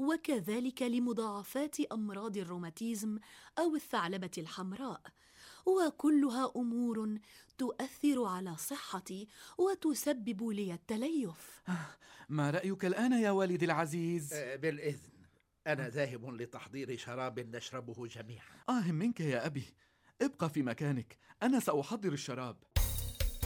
وكذلك لمضاعفات أمراض الروماتيزم أو الثعلبة الحمراء، وكلها أمور تؤثر على صحتي وتسبب لي التليف. ما رأيك الآن يا والدي العزيز؟ بالإذن، أنا ذاهب لتحضير شراب نشربه جميعا. منك يا أبي، ابقى في مكانك، أنا سأحضر الشراب.